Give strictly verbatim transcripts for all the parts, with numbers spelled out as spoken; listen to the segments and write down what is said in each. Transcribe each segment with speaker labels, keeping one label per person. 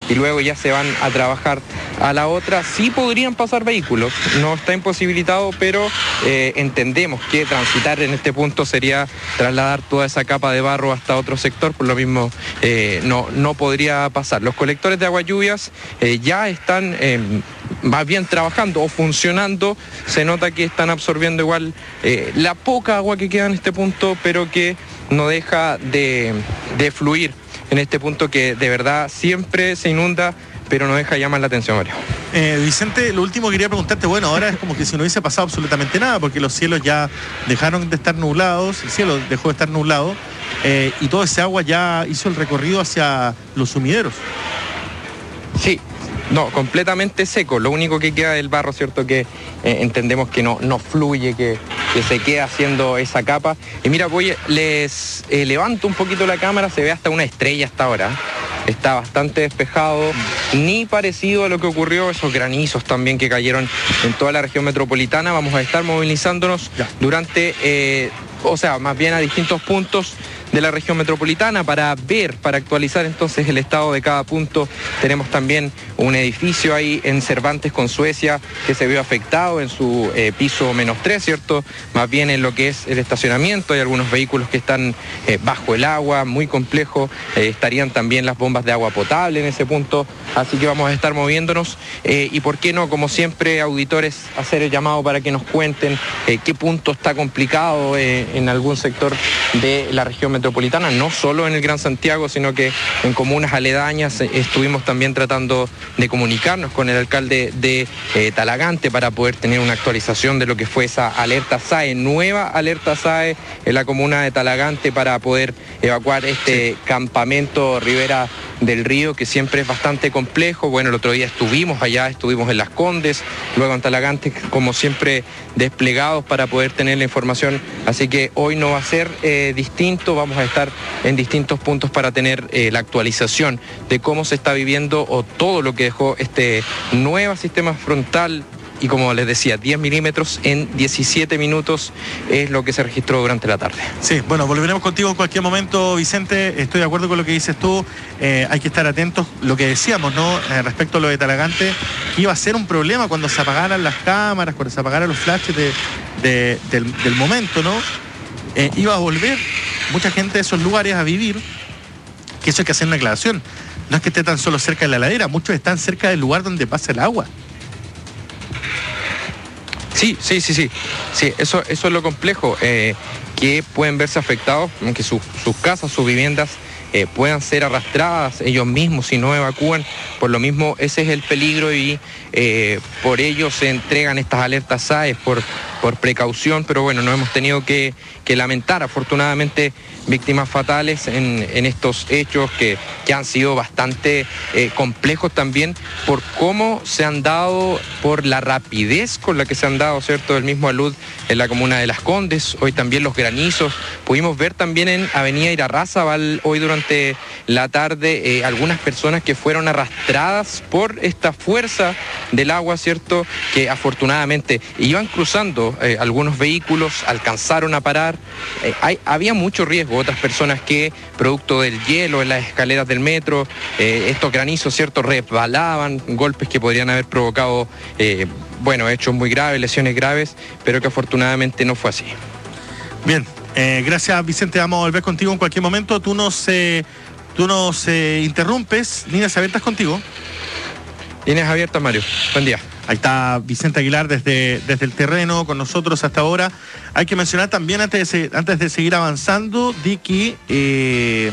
Speaker 1: y luego ya se van a trabajar a la otra. Sí podrían pasar vehículos, no está imposibilitado, pero eh, entendemos que transitar en este punto sería trasladar toda esa capa de barro hasta otro sector, por lo mismo eh, no, no podría pasar. Los colectores de agua lluvias eh, ya están eh, más bien trabajando o funcionando, se nota que están absorbiendo igual eh, la poca agua que queda en este punto, pero que no deja de, de fluir en este punto que de verdad siempre se inunda, pero no deja llamar la atención, Mario.
Speaker 2: Eh, Vicente, lo último que quería preguntarte, bueno, ahora es como que si no hubiese pasado absolutamente nada, porque los cielos ya dejaron de estar nublados, el cielo dejó de estar nublado, eh, y todo ese agua ya hizo el recorrido hacia los sumideros.
Speaker 1: Sí. No, completamente seco. Lo único que queda del barro, ¿cierto? Que eh, entendemos que no, no fluye, que, que se queda haciendo esa capa. Y mira, voy, les eh, levanto un poquito la cámara, se ve hasta una estrella hasta ahora. Está bastante despejado, ni parecido a lo que ocurrió, esos granizos también que cayeron en toda la región metropolitana. Vamos a estar movilizándonos ya. durante, eh, o sea, más bien a distintos puntos de la región metropolitana para ver, para actualizar entonces el estado de cada punto. Tenemos también un edificio ahí en Cervantes con Suecia que se vio afectado en su eh, piso menos tres, ¿cierto? Más bien en lo que es el estacionamiento, hay algunos vehículos que están eh, bajo el agua, muy complejo, eh, estarían también las bombas de agua potable en ese punto, así que vamos a estar moviéndonos eh, y por qué no, como siempre, auditores, hacer el llamado para que nos cuenten eh, qué punto está complicado eh, en algún sector de la región metropolitana. metropolitana, no solo en el Gran Santiago, sino que en comunas aledañas. Eh, estuvimos también tratando de comunicarnos con el alcalde de eh, Talagante para poder tener una actualización de lo que fue esa alerta S A E, nueva alerta S A E en la comuna de Talagante para poder evacuar este sí. campamento Ribera del Río, que siempre es bastante complejo. Bueno, el otro día estuvimos allá, estuvimos en Las Condes, luego en Talagante, como siempre desplegados para poder tener la información, así que hoy no va a ser eh, distinto, vamos a estar en distintos puntos para tener eh, la actualización de cómo se está viviendo o todo lo que dejó este nuevo sistema frontal. Y como les decía, diez milímetros en diecisiete minutos es lo que se registró durante la tarde.
Speaker 2: Sí, bueno, volveremos contigo en cualquier momento, Vicente. Estoy de acuerdo con lo que dices tú. Eh, hay que estar atentos. Lo que decíamos, ¿no? Eh, respecto a lo de Talagante, que iba a ser un problema cuando se apagaran las cámaras, cuando se apagaran los flashes de, de, del, del momento, ¿no? Eh, iba a volver mucha gente de esos lugares a vivir, que eso hay que hacer una aclaración. No es que esté tan solo cerca de la ladera, muchos están cerca del lugar donde pasa el agua.
Speaker 1: Sí, sí, sí, sí, sí, eso, eso es lo complejo, eh, que pueden verse afectados, que su, sus casas, sus viviendas eh, puedan ser arrastradas ellos mismos si no evacúan. Por lo mismo, ese es el peligro y eh, por ello se entregan estas alertas S A E por, por precaución, pero bueno, no hemos tenido que, que lamentar, afortunadamente, víctimas fatales en, en estos hechos que, que han sido bastante eh, complejos también por cómo se han dado, por la rapidez con la que se han dado, ¿cierto? El mismo alud en la comuna de Las Condes, hoy también los granizos. Pudimos ver también en Avenida Irarrázaval hoy durante la tarde eh, algunas personas que fueron arrastradas por esta fuerza del agua, ¿cierto? Que afortunadamente iban cruzando eh, algunos vehículos, alcanzaron a parar. Eh, hay, había mucho riesgo. Otras personas que, producto del hielo en las escaleras del metro, eh, estos granizos, ¿cierto?, resbalaban, golpes que podrían haber provocado, eh, bueno, hechos muy graves, lesiones graves, pero que afortunadamente no fue así.
Speaker 2: Bien, eh, gracias, Vicente, vamos a volver contigo en cualquier momento. Tú nos, eh, tú nos eh, interrumpes, líneas abiertas contigo.
Speaker 1: Líneas abiertas, Mario. Buen día.
Speaker 2: Ahí está Vicente Aguilar desde, desde el terreno con nosotros hasta ahora. Hay que mencionar también, antes de, antes de seguir avanzando, de que eh,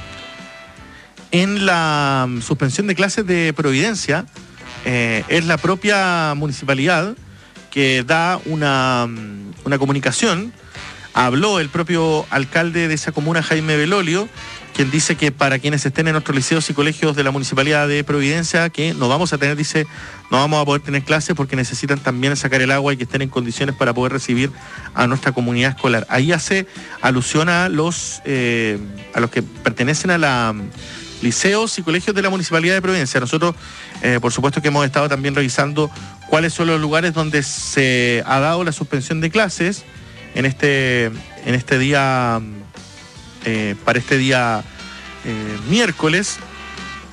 Speaker 2: en la suspensión de clases de Providencia eh, es la propia municipalidad que da una, una comunicación. Habló el propio alcalde de esa comuna, Jaime Belolio, quien dice que para quienes estén en nuestros liceos y colegios de la Municipalidad de Providencia, que no vamos a tener, dice, no vamos a poder tener clases porque necesitan también sacar el agua y que estén en condiciones para poder recibir a nuestra comunidad escolar. Ahí hace alusión a los, eh, a los que pertenecen a la liceos y colegios de la Municipalidad de Providencia. Nosotros, eh, por supuesto que hemos estado también revisando cuáles son los lugares donde se ha dado la suspensión de clases en este, en este día... Eh, para este día eh, miércoles,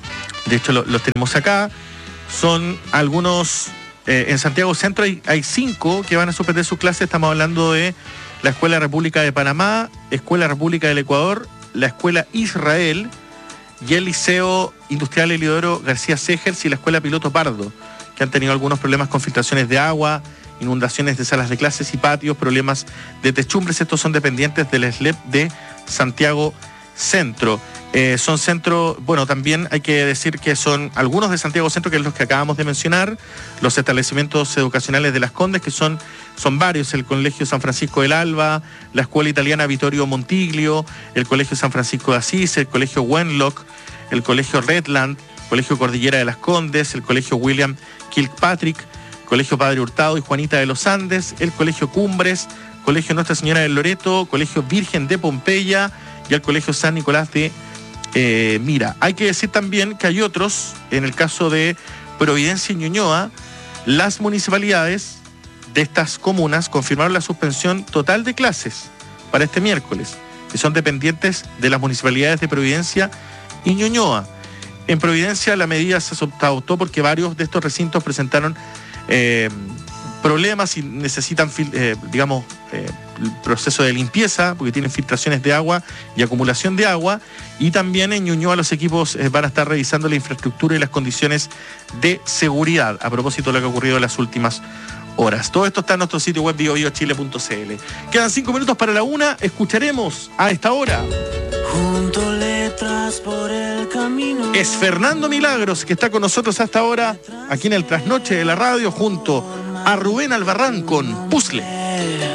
Speaker 2: de hecho lo, los tenemos acá. Son algunos, eh, en Santiago Centro hay, hay cinco que van a suspender sus clases. Estamos hablando de la Escuela República de Panamá, Escuela República del Ecuador, la Escuela Israel y el Liceo Industrial Eliodoro García Segers y la Escuela Piloto Pardo, que han tenido algunos problemas con filtraciones de agua, inundaciones de salas de clases y patios, problemas de techumbres. Estos son dependientes del S L E P de Santiago Centro. Eh, son centros, bueno, también hay que decir que son algunos de Santiago Centro, que es los que acabamos de mencionar, los establecimientos educacionales de Las Condes, que son, son varios: el Colegio San Francisco del Alba, la Escuela Italiana Vittorio Montiglio, el Colegio San Francisco de Asís, el Colegio Wenlock, el Colegio Redland, Colegio Cordillera de Las Condes, el Colegio William Kilpatrick, Colegio Padre Hurtado y Juanita de los Andes, el Colegio Cumbres, Colegio Nuestra Señora del Loreto, Colegio Virgen de Pompeya y el Colegio San Nicolás de eh, Mira. Hay que decir también que hay otros, en el caso de Providencia y Ñuñoa, las municipalidades de estas comunas confirmaron la suspensión total de clases para este miércoles, que son dependientes de las municipalidades de Providencia y Ñuñoa. En Providencia la medida se adoptó porque varios de estos recintos presentaron eh, problemas y necesitan, eh, digamos, eh, el proceso de limpieza, porque tienen filtraciones de agua y acumulación de agua. Y también en Ñuñoa los equipos eh, van a estar revisando la infraestructura y las condiciones de seguridad, a propósito de lo que ha ocurrido en las últimas horas. Todo esto está en nuestro sitio web bio bio chile punto c l. Quedan cinco minutos para la una. Escucharemos a esta hora.
Speaker 3: Junto letras por el camino.
Speaker 2: Es Fernando Milagros, que está con nosotros hasta ahora aquí en el Trasnoche de la Radio, junto a Rubén Albarrán con Puzzle.